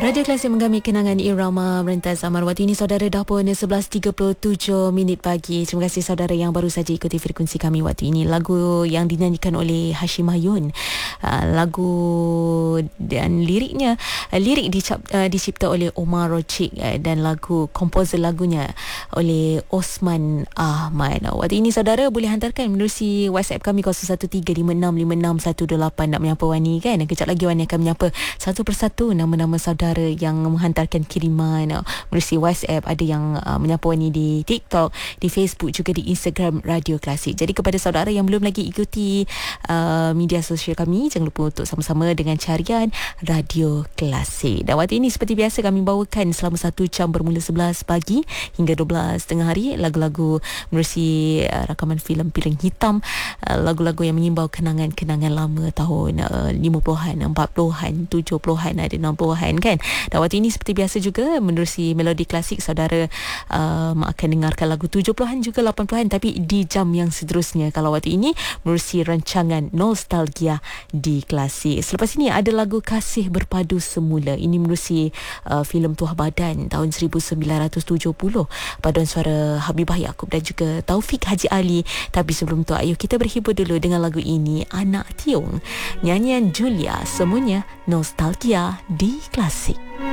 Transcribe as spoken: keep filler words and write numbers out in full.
Radio Klasik menggami kenangan irama merentas Amarwati ini saudara dah pun sebelas tiga puluh tujuh minit pagi. Terima kasih saudara yang baru saja ikuti frekuensi kami waktu ini. Lagu yang dinyanyikan oleh Hashim Mayun. Uh, lagu dan liriknya uh, lirik dicap, uh, dicipta oleh Omar Rochik uh, dan lagu komposer lagunya oleh Osman Ahmad. Waktu ini saudara boleh hantarkan menerusi WhatsApp kami kosong satu tiga lima enam lima enam satu lapan nak menyapa Wani kan. Kejap lagi Wani akan menyapa satu persatu nama-nama saudara yang menghantarkan kiriman uh, melalui WhatsApp. Ada yang uh, menyapa Wani di TikTok, di Facebook, juga di Instagram Radio Klasik. Jadi kepada saudara yang belum lagi ikuti uh, media sosial kami, jangan lupa untuk sama-sama dengan carian Radio Klasik. Dan waktu ini seperti biasa kami bawakan selama satu jam bermula sebelas pagi hingga dua belas tengah hari lagu-lagu melalui uh, rakaman filem Piring Hitam, uh, lagu-lagu yang mengimbau kenangan-kenangan lama tahun uh, lima puluhan, empat puluhan, tujuh puluhan, ada enam puluhan kan. Dan waktu ini seperti biasa juga menerusi Melodi Klasik, saudara um, akan dengarkan lagu tujuh puluhan juga lapan puluhan, tapi di jam yang seterusnya. Kalau waktu ini menerusi rancangan Nostalgia di Klasik. Selepas ini ada lagu Kasih Berpadu Semula. Ini menerusi uh, filem Tuah Badan tahun seribu sembilan ratus tujuh puluh. Paduan suara Habibah Yaakob dan juga Taufik Haji Ali. Tapi sebelum tu, ayo kita berhibur dulu dengan lagu ini, Anak Tiong, nyanyian Julia. Semuanya Nostalgia di Klasik.